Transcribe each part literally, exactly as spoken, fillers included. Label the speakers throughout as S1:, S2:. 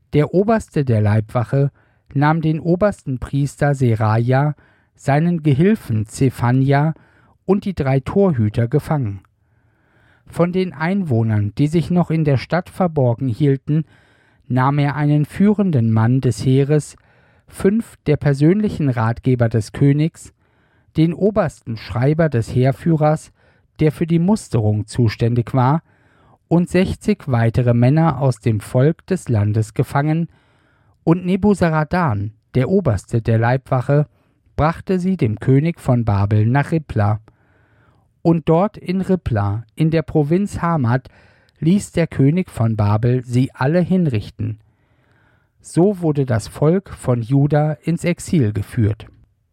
S1: Der Oberste der Leibwache nahm den obersten Priester Seraja, seinen Gehilfen Zephania und die drei Torhüter gefangen. Von den Einwohnern, die sich noch in der Stadt verborgen hielten, nahm er einen führenden Mann des Heeres, fünf der persönlichen Ratgeber des Königs, den obersten Schreiber des Heerführers, der für die Musterung zuständig war, und sechzig weitere Männer aus dem Volk des Landes gefangen, und Nebuzaradan, der Oberste der Leibwache, brachte sie dem König von Babel nach Ribla. Und dort in Ribla, in der Provinz Hamat, ließ der König von Babel sie alle hinrichten. So wurde das Volk von Juda ins Exil geführt.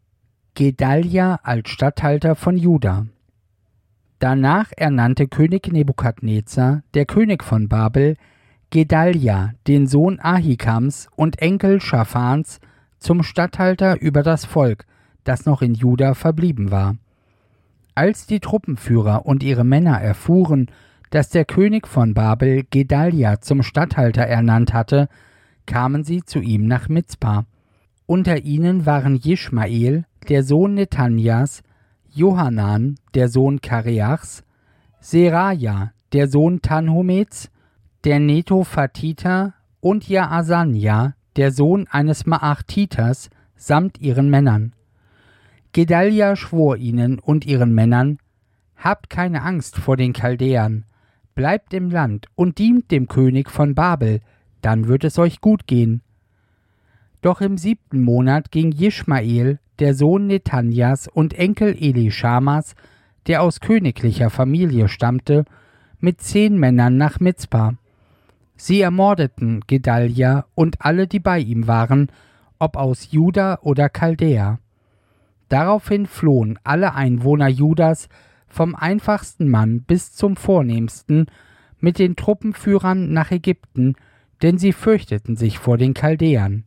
S1: Gedalia als Statthalter von Juda. Danach ernannte König Nebukadnezar, der König von Babel, Gedalia, den Sohn Ahikams und Enkel Schaphans, zum Statthalter über das Volk, das noch in Juda verblieben war. Als die Truppenführer und ihre Männer erfuhren, dass der König von Babel Gedalia zum Statthalter ernannt hatte, kamen sie zu ihm nach Mizpa. Unter ihnen waren Jischmael, der Sohn Netanias, Johanan, der Sohn Kareachs, Seraja, der Sohn Tanhumets, der Netophatiter und Jaasanja, der Sohn eines Maachtiters, samt ihren Männern. Gedalia schwor ihnen und ihren Männern: Habt keine Angst vor den Chaldäern, bleibt im Land und dient dem König von Babel, dann wird es euch gut gehen. Doch im siebten Monat ging Jischmael, der Sohn Netanias und Enkel Elischamas, der aus königlicher Familie stammte, mit zehn Männern nach Mizpa. Sie ermordeten Gedalia und alle, die bei ihm waren, ob aus Juda oder Chaldäa. Daraufhin flohen alle Einwohner Judas, vom einfachsten Mann bis zum vornehmsten, mit den Truppenführern nach Ägypten, denn sie fürchteten sich vor den Chaldäern.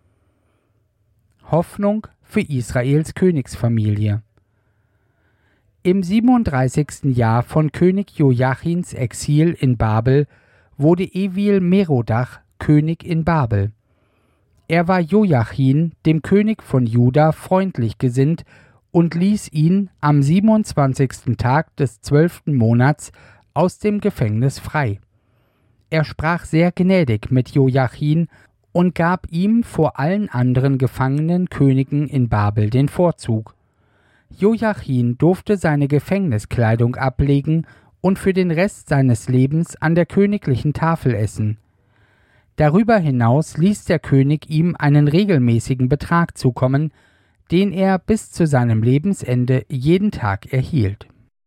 S1: Hoffnung für Israels Königsfamilie. Im siebenunddreißigsten Jahr von König Joachins Exil in Babel wurde Evil Merodach König in Babel. Er war Joachim, dem König von Juda, freundlich gesinnt und ließ ihn am siebenundzwanzigsten Tag des zwölften Monats aus dem Gefängnis frei. Er sprach sehr gnädig mit Joachim und gab ihm vor allen anderen gefangenen Königen in Babel den Vorzug. Joachim durfte seine Gefängniskleidung ablegen und für den Rest seines Lebens an der königlichen Tafel essen. Darüber hinaus ließ der König ihm einen regelmäßigen Betrag zukommen, den er bis zu seinem Lebensende jeden Tag erhielt.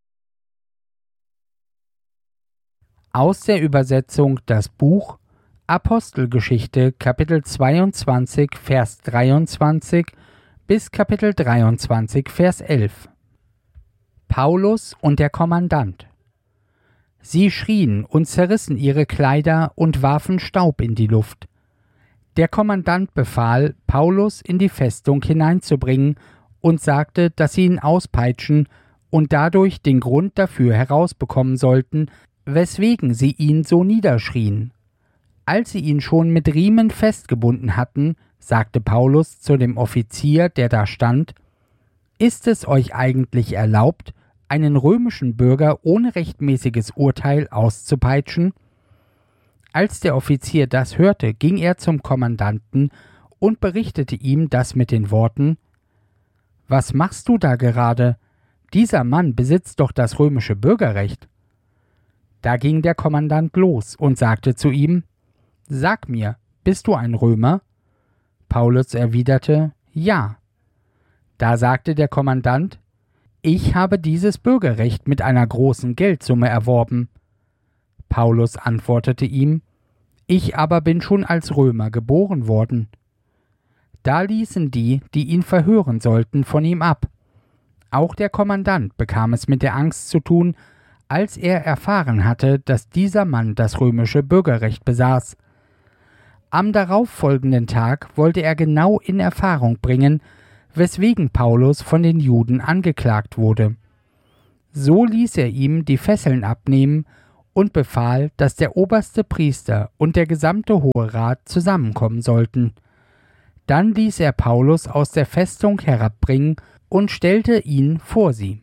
S1: Aus der Übersetzung das Buch Apostelgeschichte Kapitel zweiundzwanzig Vers dreiundzwanzig bis Kapitel dreiundzwanzig Vers elf. Paulus und der Kommandant. Sie schrien und zerrissen ihre Kleider und warfen Staub in die Luft. Der Kommandant befahl, Paulus in die Festung hineinzubringen und sagte, dass sie ihn auspeitschen und dadurch den Grund dafür herausbekommen sollten, weswegen sie ihn so niederschrien. Als sie ihn schon mit Riemen festgebunden hatten, sagte Paulus zu dem Offizier, der da stand: Ist es euch eigentlich erlaubt, einen römischen Bürger ohne rechtmäßiges Urteil auszupeitschen? Als der Offizier das hörte, ging er zum Kommandanten und berichtete ihm das mit den Worten: Was machst du da gerade? Dieser Mann besitzt doch das römische Bürgerrecht. Da ging der Kommandant los und sagte zu ihm: Sag mir, bist du ein Römer? Paulus erwiderte: Ja. Da sagte der Kommandant: Ich habe dieses Bürgerrecht mit einer großen Geldsumme erworben. Paulus antwortete ihm: Ich aber bin schon als Römer geboren worden. Da ließen die, die ihn verhören sollten, von ihm ab. Auch der Kommandant bekam es mit der Angst zu tun, als er erfahren hatte, dass dieser Mann das römische Bürgerrecht besaß. Am darauffolgenden Tag wollte er genau in Erfahrung bringen, weswegen Paulus von den Juden angeklagt wurde. So ließ er ihm die Fesseln abnehmen und befahl, dass der oberste Priester und der gesamte Hohe Rat zusammenkommen sollten. Dann ließ er Paulus aus der Festung herabbringen und stellte ihn vor sie.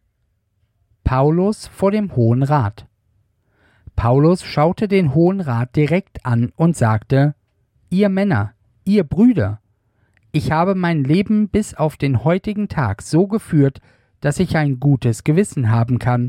S1: Paulus vor dem Hohen Rat. Paulus schaute den Hohen Rat direkt an und sagte: Ihr Männer, ihr Brüder, ich habe mein Leben bis auf den heutigen Tag so geführt, dass ich ein gutes Gewissen haben kann.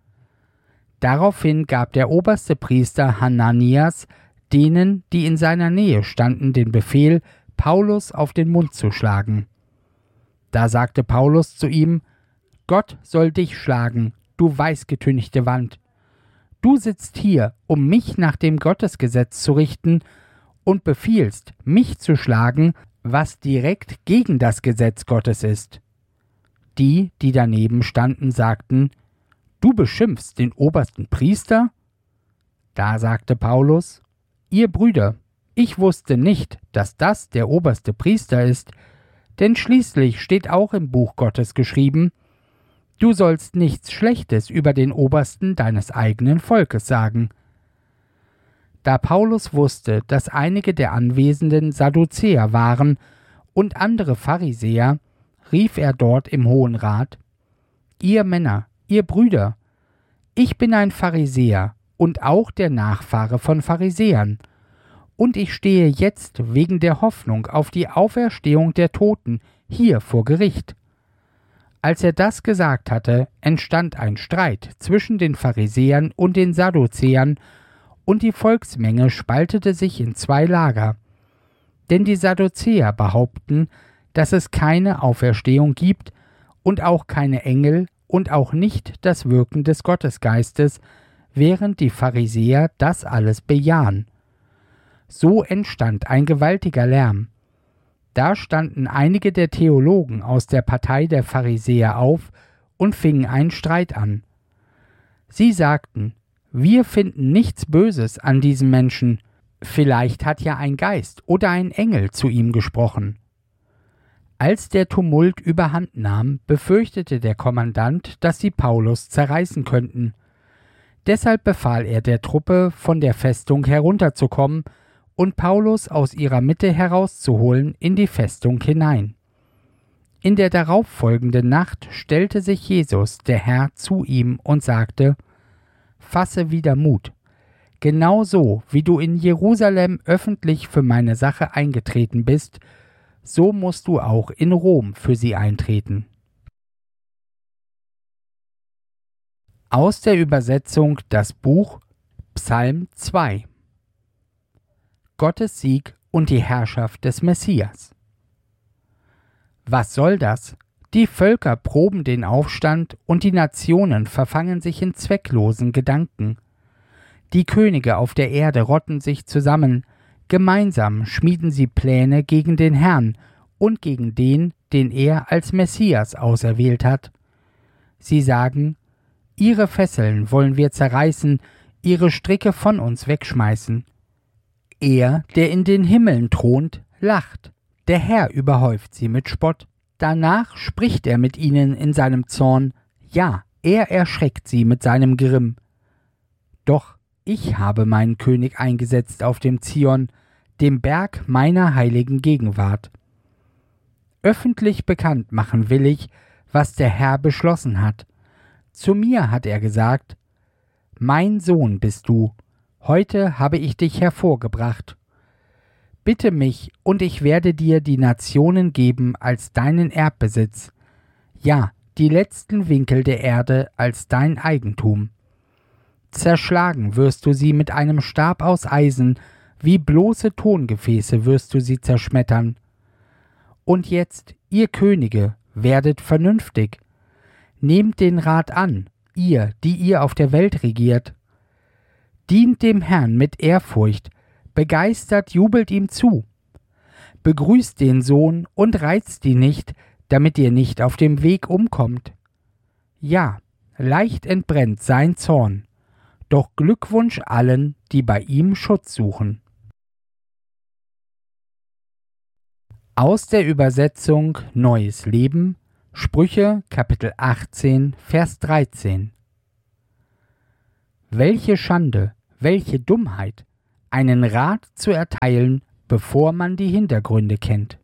S1: Daraufhin gab der oberste Priester Hananias denen, die in seiner Nähe standen, den Befehl, Paulus auf den Mund zu schlagen. Da sagte Paulus zu ihm: Gott soll dich schlagen, du weißgetünchte Wand. Du sitzt hier, um mich nach dem Gottesgesetz zu richten, und befiehlst, mich zu schlagen, was direkt gegen das Gesetz Gottes ist. Die, die daneben standen, sagten: Du beschimpfst den obersten Priester? Da sagte Paulus: Ihr Brüder, ich wusste nicht, dass das der oberste Priester ist, denn schließlich steht auch im Buch Gottes geschrieben: Du sollst nichts Schlechtes über den Obersten deines eigenen Volkes sagen. Da Paulus wusste, dass einige der Anwesenden Sadduzäer waren und andere Pharisäer, rief er dort im Hohen Rat: Ihr Männer, ihr Brüder, ich bin ein Pharisäer und auch der Nachfahre von Pharisäern, und ich stehe jetzt wegen der Hoffnung auf die Auferstehung der Toten hier vor Gericht. Als er das gesagt hatte, entstand ein Streit zwischen den Pharisäern und den Sadduzäern, und die Volksmenge spaltete sich in zwei Lager. Denn die Sadduzäer behaupten, dass es keine Auferstehung gibt und auch keine Engel und auch nicht das Wirken des Gottesgeistes, während die Pharisäer das alles bejahen. So entstand ein gewaltiger Lärm. Da standen einige der Theologen aus der Partei der Pharisäer auf und fingen einen Streit an. Sie sagten: Wir finden nichts Böses an diesem Menschen. Vielleicht hat ja ein Geist oder ein Engel zu ihm gesprochen. Als der Tumult überhand nahm, befürchtete der Kommandant, dass sie Paulus zerreißen könnten. Deshalb befahl er der Truppe, von der Festung herunterzukommen und Paulus aus ihrer Mitte herauszuholen in die Festung hinein. In der darauffolgenden Nacht stellte sich Jesus, der Herr, zu ihm und sagte: Fasse wieder Mut. Genauso wie du in Jerusalem öffentlich für meine Sache eingetreten bist, so musst du auch in Rom für sie eintreten. Aus der Übersetzung das Buch Psalm zwei. Gottes Sieg und die Herrschaft des Messias. Was soll das? Die Völker proben den Aufstand und die Nationen verfangen sich in zwecklosen Gedanken. Die Könige auf der Erde rotten sich zusammen, gemeinsam schmieden sie Pläne gegen den Herrn und gegen den, den er als Messias auserwählt hat. Sie sagen: Ihre Fesseln wollen wir zerreißen, ihre Stricke von uns wegschmeißen. Er, der in den Himmeln thront, lacht, der Herr überhäuft sie mit Spott. Danach spricht er mit ihnen in seinem Zorn, ja, er erschreckt sie mit seinem Grimm. Doch ich habe meinen König eingesetzt auf dem Zion, dem Berg meiner heiligen Gegenwart. Öffentlich bekannt machen will ich, was der Herr beschlossen hat. Zu mir hat er gesagt: Mein Sohn bist du, heute habe ich dich hervorgebracht. Bitte mich, und ich werde dir die Nationen geben als deinen Erbbesitz, ja, die letzten Winkel der Erde als dein Eigentum. Zerschlagen wirst du sie mit einem Stab aus Eisen, wie bloße Tongefäße wirst du sie zerschmettern. Und jetzt, ihr Könige, werdet vernünftig. Nehmt den Rat an, ihr, die ihr auf der Welt regiert. Dient dem Herrn mit Ehrfurcht, begeistert jubelt ihm zu. Begrüßt den Sohn und reizt ihn nicht, damit ihr nicht auf dem Weg umkommt. Ja, leicht entbrennt sein Zorn, doch Glückwunsch allen, die bei ihm Schutz suchen. Aus der Übersetzung Neues Leben, Sprüche, Kapitel achtzehn, Vers dreizehn. Welche Schande, welche Dummheit, einen Rat zu erteilen, bevor man die Hintergründe kennt.